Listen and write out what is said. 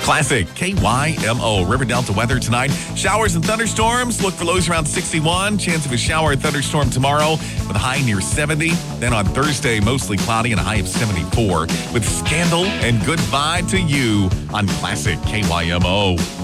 Classic KYMO. River Delta weather tonight. Showers and thunderstorms. Look for lows around 61. Chance of a shower or thunderstorm tomorrow with a high near 70. Then on Thursday, mostly cloudy and a high of 74. With Scandal and Goodbye to You on Classic KYMO.